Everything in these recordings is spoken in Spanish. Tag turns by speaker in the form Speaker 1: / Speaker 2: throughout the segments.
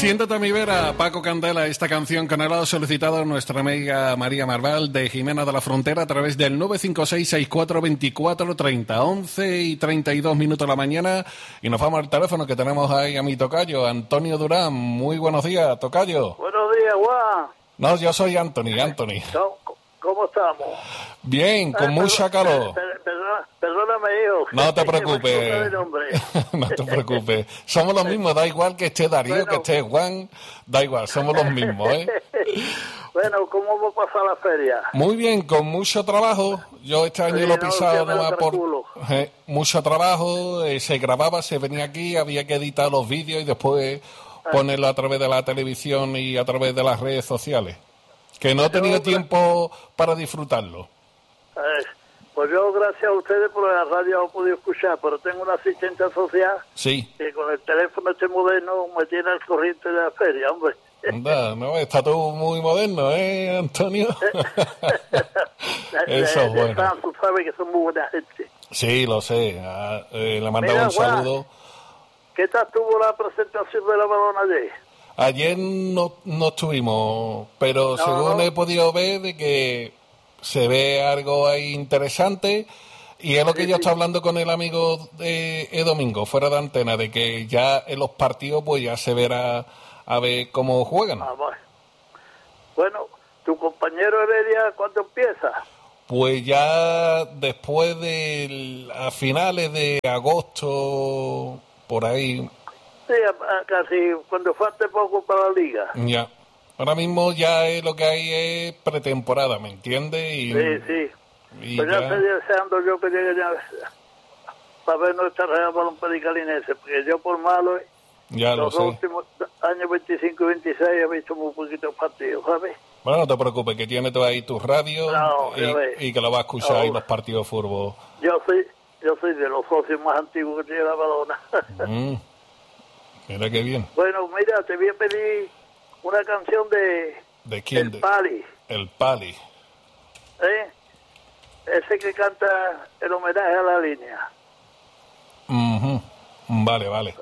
Speaker 1: Siéntate a mi vera, Paco Candela, esta canción que nos ha solicitado nuestra amiga María Marval de Jimena de la Frontera a través del 956-6424-30, 11:32 de la mañana, y nos vamos al teléfono que tenemos ahí a mi tocayo, Antonio Durán. Muy buenos días, tocayo.
Speaker 2: Buenos días, Juan.
Speaker 1: No, yo soy Anthony.
Speaker 2: ¿Cómo estamos?
Speaker 1: Bien, con mucha calor.
Speaker 2: Perdóname, hijo.
Speaker 1: No te preocupes. No te preocupes. Somos los mismos, da igual que esté Darío, que esté Juan, da igual, somos los mismos, ¿eh?
Speaker 2: Bueno, ¿cómo va a pasar la feria?
Speaker 1: Muy bien, con mucho trabajo. Yo este año lo he pisado nomás por mucho trabajo. Se grababa, se venía aquí, había que editar los vídeos y después ponerlo a través de la televisión y a través de las redes sociales. Que no he tenido tiempo para disfrutarlo.
Speaker 2: Pues yo, gracias a ustedes por la radio, no he podido escuchar, pero tengo una asistente social que con el teléfono moderno me tiene al corriente de la feria, hombre.
Speaker 1: No, está todo muy moderno, Antonio? Eso es bueno.
Speaker 2: Tú sabes que son muy buena gente.
Speaker 1: Sí, lo sé. Le mandaba un saludo.
Speaker 2: ¿Qué tal tuvo la presentación de la balona ayer?
Speaker 1: Ayer no estuvimos, pero según he podido ver de que se ve algo ahí interesante, y es lo que yo estaba hablando con el amigo de Domingo, fuera de antena, de que ya en los partidos pues ya se verá a ver cómo juegan.
Speaker 2: Bueno, ¿tu compañero Heredia cuándo empieza?
Speaker 1: Pues ya después a finales de agosto, por ahí.
Speaker 2: Sí, casi cuando falte poco para la liga.
Speaker 1: Ya. Ahora mismo ya lo que hay es pretemporada, ¿me entiendes?
Speaker 2: Sí. Pues ya estoy deseando yo que llegue ya para ver nuestra Real Balón Pericalinense, porque yo por malo los últimos años 25 y 26 he visto muy poquitos partidos, ¿sabes?
Speaker 1: Bueno, no te preocupes, que tienes tú ahí tu radio y que lo vas a escuchar ahí los partidos de fútbol.
Speaker 2: Yo soy de los socios más antiguos que tiene la Balona.
Speaker 1: Mira qué bien.
Speaker 2: Bueno, mira, te voy a pedir una canción de
Speaker 1: quién?
Speaker 2: El Pali.
Speaker 1: El Pali.
Speaker 2: Ese que canta el homenaje a la línea.
Speaker 1: Vale.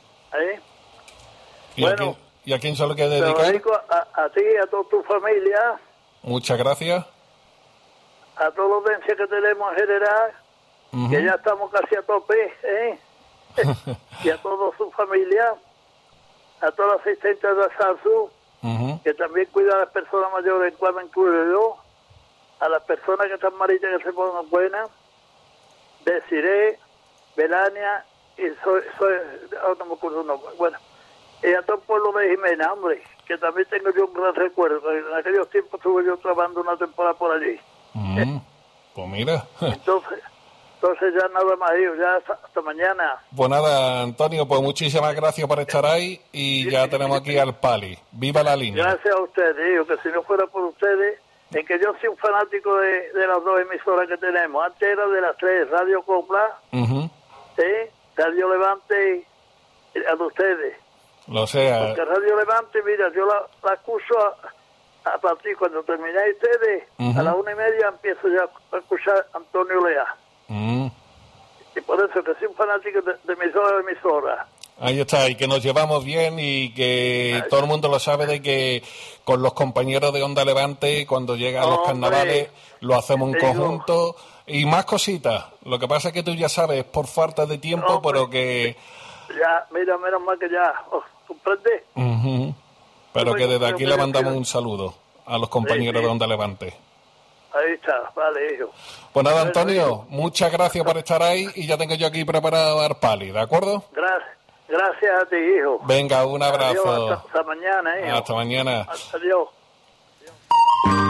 Speaker 1: ¿Y a quién se lo quieres dedicar?
Speaker 2: Te lo dedico a ti y a toda tu familia.
Speaker 1: Muchas gracias.
Speaker 2: A toda la audiencia que tenemos en general, que ya estamos casi a tope, y a toda su familia, a todos los asistentes de SASU, que también cuida a las personas mayores, en cual me incluyo yo, a las personas que están malitas que se pongan buenas, Desiree, Belania, y no me acuerdo el nombre, bueno, y a todo el pueblo de Jimena, hombre, que también tengo yo un gran recuerdo, que en aquellos tiempos estuve yo trabajando una temporada por allí.
Speaker 1: Pues mira.
Speaker 2: Entonces ya nada más, ya hasta mañana.
Speaker 1: Pues nada, Antonio, pues muchísimas gracias por estar ahí, y ya tenemos aquí al Pali. ¡Viva la línea!
Speaker 2: Gracias a ustedes, hijo, que si no fuera por ustedes, en que yo soy un fanático de las dos emisoras que tenemos. Antes era de las tres, Radio Copla, Radio Levante y a de ustedes.
Speaker 1: Lo sea.
Speaker 2: Porque Radio Levante, mira, yo la escucho a partir, cuando termináis ustedes, a las 1:30 empiezo ya a escuchar a Antonio Lea. Y por eso que soy un fanático de emisora.
Speaker 1: Ahí está, y que nos llevamos bien, y que todo el mundo lo sabe, de que con los compañeros de Onda Levante, cuando llegan los carnavales, lo hacemos en conjunto, y más cositas. Lo que pasa es que tú ya sabes, por falta de tiempo, pero que...
Speaker 2: Ya, mira, menos mal que ya, ¿comprende?
Speaker 1: Pero que desde aquí le mandamos un saludo a los compañeros de Onda Levante.
Speaker 2: Ahí está, vale, hijo.
Speaker 1: Pues nada, Antonio, muchas gracias por estar ahí, y ya tengo yo aquí preparado al Pali, ¿de acuerdo?
Speaker 2: Gracias a ti, hijo.
Speaker 1: Venga, un abrazo.
Speaker 2: Adiós, hasta mañana, hijo.
Speaker 1: Hasta mañana.
Speaker 2: Adiós.